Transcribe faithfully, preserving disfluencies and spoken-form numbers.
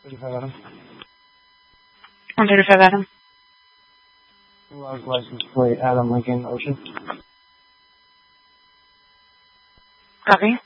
thirty-five Adam. one thirty-five Adam. Log license plate Adam Lincoln Ocean. Copy.